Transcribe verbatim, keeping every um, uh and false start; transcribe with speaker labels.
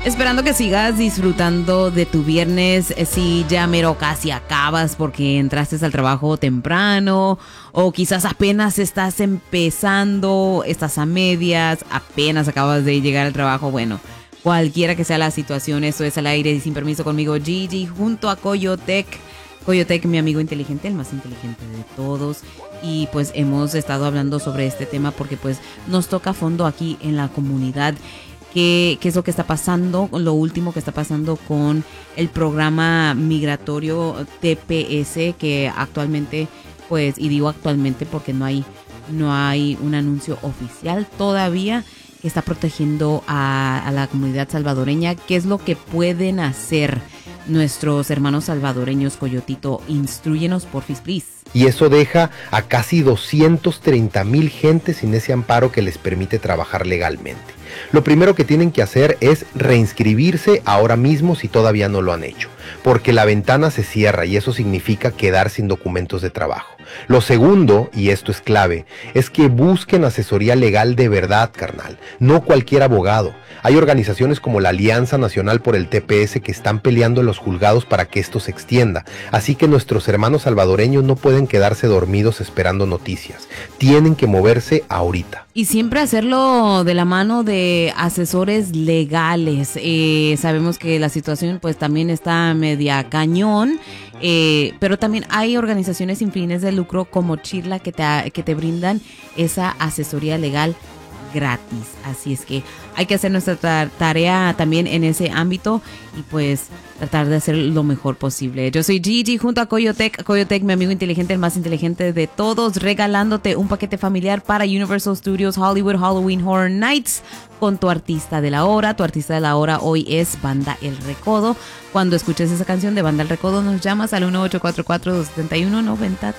Speaker 1: Esperando que sigas disfrutando de tu viernes, si ya mero casi acabas porque entraste al trabajo temprano o quizás apenas estás empezando, estás a medias, apenas acabas de llegar al trabajo. Bueno, cualquiera que sea la situación, esto es Al Aire y Sin Permiso conmigo, Gigi, junto a Coyotec. Coyotec, mi amigo inteligente, el más inteligente de todos. Y pues hemos estado hablando sobre este tema porque pues nos toca a fondo aquí en la comunidad. ¿Qué, ¿Qué es lo que está pasando? Lo último que está pasando con el programa migratorio T P S, que actualmente, pues, y digo actualmente porque no hay, no hay un anuncio oficial todavía, que está protegiendo a, a la comunidad salvadoreña. ¿Qué es lo que pueden hacer nuestros hermanos salvadoreños? Coyotito, instrúyenos, porfis, please.
Speaker 2: Y eso deja a casi doscientos treinta mil gente sin ese amparo que les permite trabajar legalmente. Lo primero que tienen que hacer es reinscribirse ahora mismo si todavía no lo han hecho, porque la ventana se cierra y eso significa quedar sin documentos de trabajo. Lo segundo, y esto es clave, es que busquen asesoría legal de verdad, carnal, no cualquier abogado. Hay organizaciones como la Alianza Nacional por el T P S que están peleando en los juzgados para que esto se extienda, así que nuestros hermanos salvadoreños no pueden quedarse dormidos esperando noticias, tienen que moverse ahorita.
Speaker 1: Y siempre hacerlo de la mano de asesores legales. Eh, sabemos que la situación pues también está media cañón, eh, pero también hay organizaciones sin fines de lucro como Chirla que te, que te brindan esa asesoría legal gratis. Así es que hay que hacer nuestra tarea también en ese ámbito y pues tratar de hacer lo mejor posible. Yo soy Gigi junto a Coyotec, Coyotec, mi amigo inteligente, el más inteligente de todos, regalándote un paquete familiar para Universal Studios Hollywood Halloween Horror Nights con tu artista de la hora. Tu artista de la hora hoy es Banda El Recodo. Cuando escuches esa canción de Banda El Recodo, nos llamas al uno ocho cuatro cuatro, dos siete uno, nueve cero